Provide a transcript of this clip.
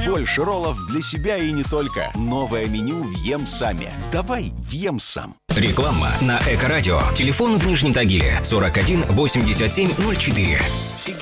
Больше роллов для себя и не только. Новое меню «Въем сами». Давай въем сам. Реклама на Эко-радио. Телефон в Нижнем Тагиле 41 87 04.